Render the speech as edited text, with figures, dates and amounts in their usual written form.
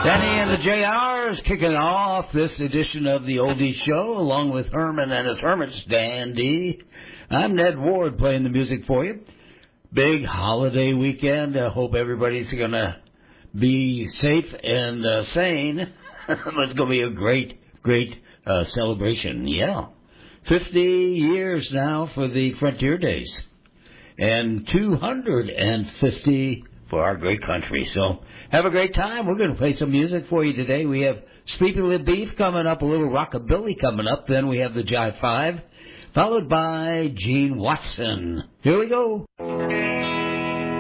Danny and the JRs kicking off this edition of the Oldies Show, along with Herman and his Hermits, Dandy. I'm Ned Ward playing the music for you. Big holiday weekend. I hope everybody's going to be safe and sane. It's going to be a great celebration. Yeah. 50 years now for the Frontier Days. And 250 for our great country. So have a great time. We're going to play some music for you today. We have Speaking of Beef coming up, a little rockabilly coming up. Then we have the Jive 5, followed by Gene Watson. Here we go.